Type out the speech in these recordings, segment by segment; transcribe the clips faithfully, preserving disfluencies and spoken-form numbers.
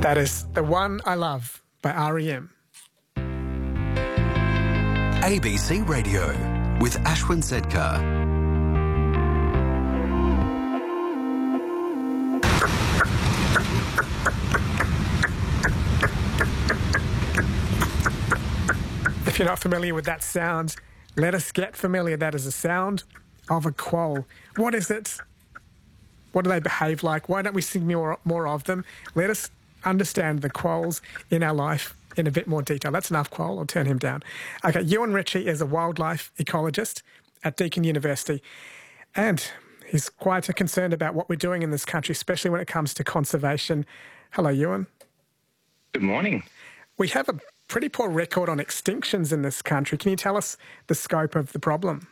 That is The One I Love by R E M. A B C Radio with Ashwin Sedkar. If you're not familiar with that sound, let us get familiar. That is the sound of a quoll. What is it? What do they behave like? Why don't we see more, more of them? Let us understand the quolls in our life in a bit more detail. That's enough quoll. I'll turn him down. Okay, Ewan Ritchie is a wildlife ecologist at Deakin University, and he's quite concerned about what we're doing in this country, especially when it comes to conservation. Hello, Ewan. Good morning. We have a pretty poor record on extinctions in this country. Can you tell us the scope of the problem?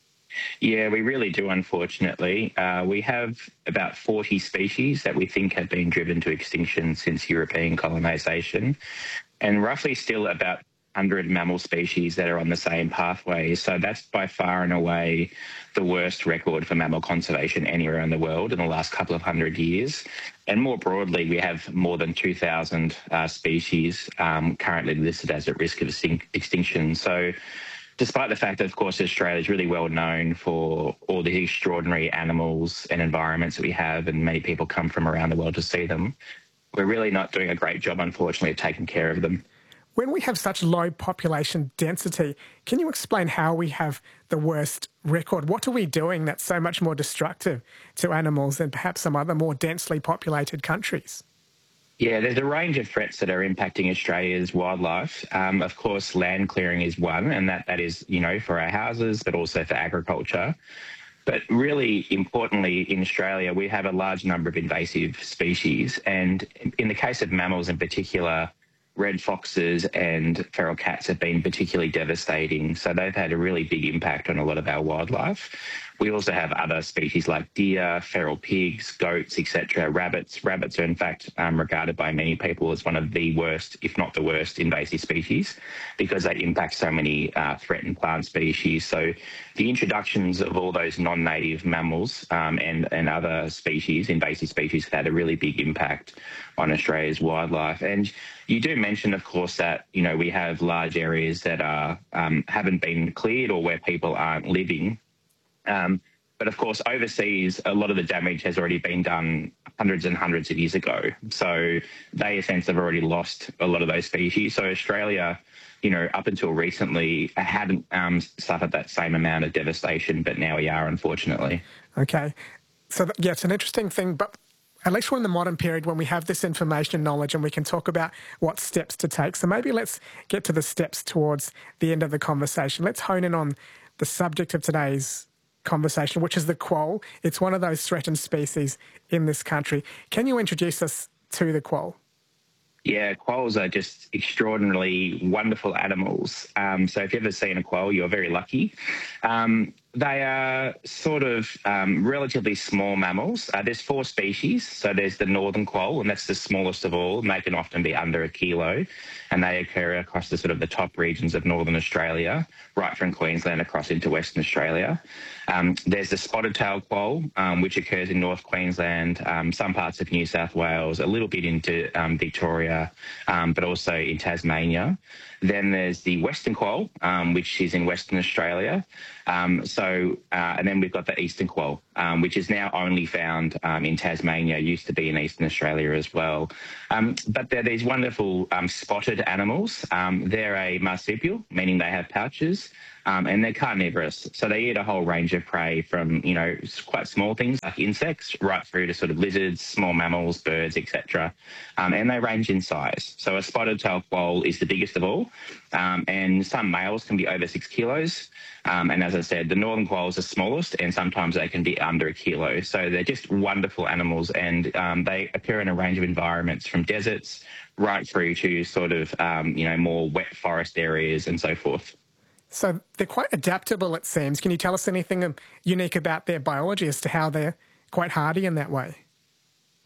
Yeah, we really do, unfortunately. Uh, we have about forty species that we think have been driven to extinction since European colonisation, and roughly still about one hundred mammal species that are on the same pathway. So that's by far and away the worst record for mammal conservation anywhere in the world in the last couple of hundred years. And more broadly, we have more than two thousand uh, species um, currently listed as at risk of extinction. So despite the fact that, of course, Australia is really well known for all the extraordinary animals and environments that we have, and many people come from around the world to see them, we're really not doing a great job, unfortunately, of taking care of them. When we have such low population density, can you explain how we have the worst record? What are we doing that's so much more destructive to animals than perhaps some other more densely populated countries? Yeah, there's a range of threats that are impacting Australia's wildlife. Um, of course, land clearing is one, and that, that is, you know, for our houses, but also for agriculture. But really importantly, in Australia, we have a large number of invasive species. And in the case of mammals in particular, red foxes and feral cats have been particularly devastating. So they've had a really big impact on a lot of our wildlife. We also have other species like deer, feral pigs, goats, et cetera, rabbits. Rabbits are, in fact, um, regarded by many people as one of the worst, if not the worst, invasive species because they impact so many uh, threatened plant species. So the introductions of all those non-native mammals um, and, and other species, invasive species, have had a really big impact on Australia's wildlife. And you do mention, of course, that, you know, we have large areas that are um, haven't been cleared or where people aren't living. Um, but of course, overseas, a lot of the damage has already been done hundreds and hundreds of years ago. So they essentially have already lost a lot of those species. So Australia, you know, up until recently, hadn't um, suffered that same amount of devastation, but now we are, unfortunately. Okay. So, th- yeah, it's an interesting thing, but at least we're in the modern period when we have this information and knowledge and we can talk about what steps to take. So maybe let's get to the steps towards the end of the conversation. Let's hone in on the subject of today's conversation, which is the quoll. It's one of those threatened species in this country. Can you introduce us to the quoll? Yeah, quolls are just extraordinarily wonderful animals. Um, so if you've ever seen a quoll, you're very lucky. Um, they are sort of um, relatively small mammals. Uh, there's four species. So there's the northern quoll, and that's the smallest of all, and they can often be under a kilo, and they occur across the sort of the top regions of northern Australia, right from Queensland across into Western Australia. Um, there's the spotted tail quoll, um, which occurs in North Queensland, um, some parts of New South Wales, a little bit into um, Victoria, um, but also in Tasmania. Then there's the western quoll, um, which is in Western Australia. Um, so, uh, and then we've got the eastern quoll, um, which is now only found um, in Tasmania, used to be in Eastern Australia as well. Um, but they're these wonderful um, spotted animals. Um, they're a marsupial, meaning they have pouches. Um, and they're carnivorous, so they eat a whole range of prey from, you know, quite small things like insects right through to sort of lizards, small mammals, birds, et cetera. Um, and they range in size. So a spotted tail quoll is the biggest of all, um, and some males can be over six kilos. Um, and as I said, the northern quoll is the smallest, and sometimes they can be under a kilo. So they're just wonderful animals, and um, they occur in a range of environments from deserts right through to sort of, um, you know, more wet forest areas and so forth. So they're quite adaptable, it seems. Can you tell us anything unique about their biology as to how they're quite hardy in that way?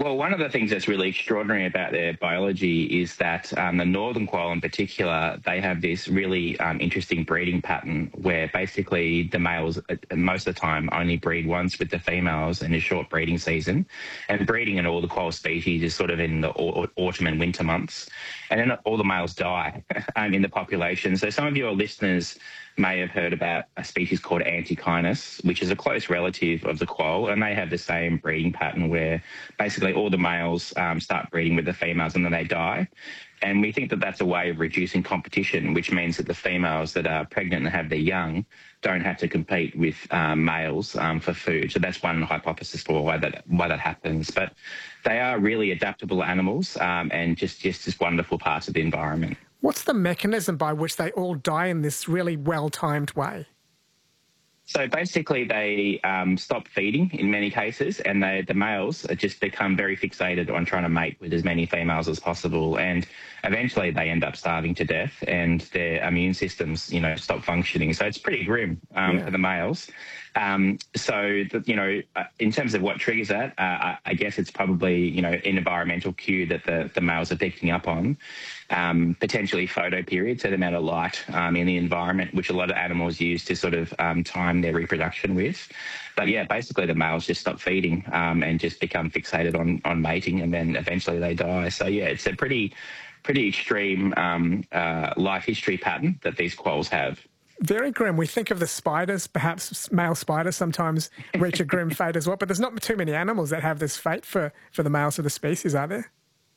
Well, one of the things that's really extraordinary about their biology is that um, the northern quail in particular, they have this really um, interesting breeding pattern where basically the males uh, most of the time only breed once with the females in a short breeding season. And breeding in all the quail species is sort of in the au- autumn and winter months. And then all the males die um, in the population. So some of your listeners may have heard about a species called Antechinus, which is a close relative of the quail, and they have the same breeding pattern where basically all the males um, start breeding with the females and then they die. And we think that that's a way of reducing competition, which means that the females that are pregnant and have their young don't have to compete with um, males um, for food. So that's one hypothesis for why that why that happens. But they are really adaptable animals um, and just, just just wonderful parts of the environment. What's the mechanism by which they all die in this really well-timed way? So basically they um, stop feeding in many cases, and they, the males just become very fixated on trying to mate with as many females as possible, and eventually they end up starving to death and their immune systems, you know, stop functioning. So it's pretty grim um, yeah. for the males. Um, so, you know, in terms of what triggers that, uh, I, I guess it's probably, you know, an environmental cue that the, the males are picking up on, um, potentially photoperiod, so the amount of light um, in the environment, which a lot of animals use to sort of um, time their reproduction with. But yeah, basically the males just stop feeding um, and just become fixated on, on mating, and then eventually they die. So yeah, it's a pretty, pretty extreme um, uh, life history pattern that these quolls have. Very grim. We think of the spiders, perhaps male spiders sometimes reach a grim fate as well, but there's not too many animals that have this fate for, for the males of the species, are there?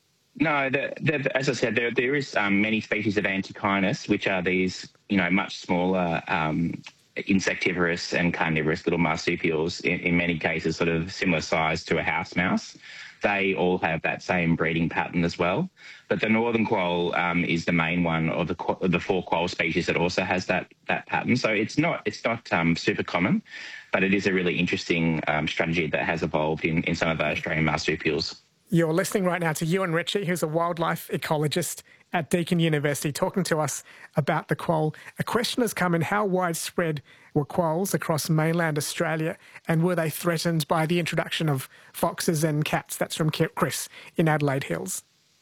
No, the, the, as I said, there, there is um, many species of Antechinus, which are these, you know, much smaller um, insectivorous and carnivorous little marsupials, in, in many cases sort of similar size to a house mouse. They all have that same breeding pattern as well. But the northern quoll um, is the main one of the of the four quoll species that also has that that pattern. So it's not it's not um, super common, but it is a really interesting um, strategy that has evolved in, in some of our Australian marsupials. You're listening right now to Ewan Ritchie, who's a wildlife ecologist at Deakin University, talking to us about the quoll. A question has come in: how widespread were quolls across mainland Australia, and were they threatened by the introduction of foxes and cats? That's from Chris in Adelaide Hills.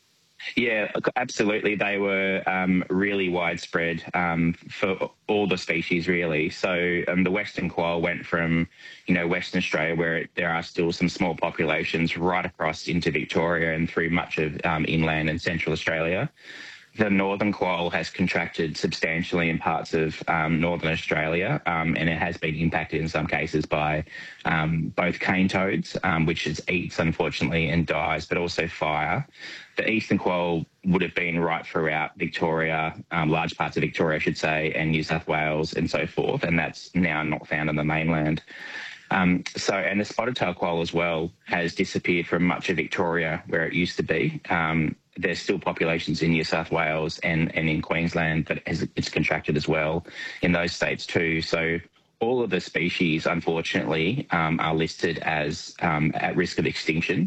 Yeah, absolutely. They were um, really widespread um, for all the species, really. So um, the western quoll went from, you know, Western Australia, where it, there are still some small populations, right across into Victoria and through much of um, inland and central Australia. The northern quoll has contracted substantially in parts of um, northern Australia, um, and it has been impacted in some cases by um, both cane toads, um, which it eats, unfortunately, and dies, but also fire. The eastern quoll would have been right throughout Victoria, um, large parts of Victoria, I should say, and New South Wales and so forth, and that's now not found on the mainland. Um, so, and the spotted tail quoll as well has disappeared from much of Victoria where it used to be. Um, there's still populations in New South Wales and, and in Queensland, but it's contracted as well in those states too. So all of the species, unfortunately, um, are listed as um, at risk of extinction.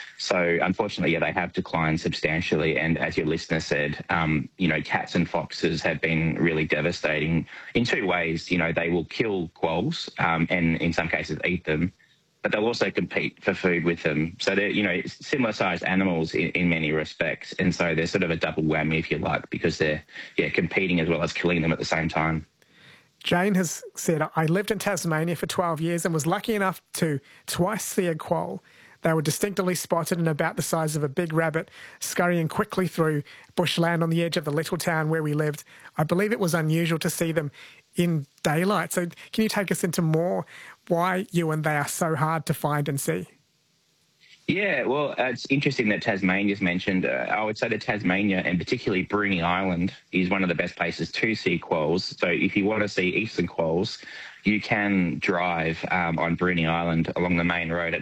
So unfortunately, yeah, they have declined substantially. And as your listener said, um, you know, cats and foxes have been really devastating in two ways. You know, they will kill quolls um, and in some cases eat them, but they'll also compete for food with them. So they're, you know, similar sized animals in, in many respects. And so they're sort of a double whammy, if you like, because they're, yeah, competing as well as killing them at the same time. Jane has said, I lived in Tasmania for twelve years and was lucky enough to twice see a quoll. They were distinctly spotted and about the size of a big rabbit, scurrying quickly through bushland on the edge of the little town where we lived. I believe it was unusual to see them in daylight. So can you take us into more why you and they are so hard to find and see? Yeah, well, uh, it's interesting that Tasmania's mentioned. Uh, I would say that Tasmania, and particularly Bruny Island, is one of the best places to see quolls. So if you want to see eastern quolls, you can drive um, on Bruny Island along the main road at